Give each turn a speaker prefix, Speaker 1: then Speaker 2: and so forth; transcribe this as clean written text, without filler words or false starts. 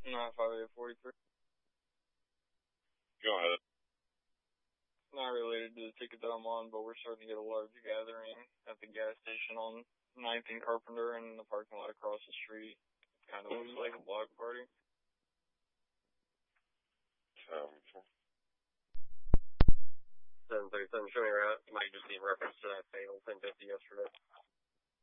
Speaker 1: No, 5843.
Speaker 2: Go ahead.
Speaker 1: Not related to the ticket that I'm on, but we're starting to get a large gathering at the gas station on 9th and Carpenter and in the parking lot across the street. It kind of looks like a block party.
Speaker 3: 737, show me your route. You might just need reference to that fatal 1050 yesterday.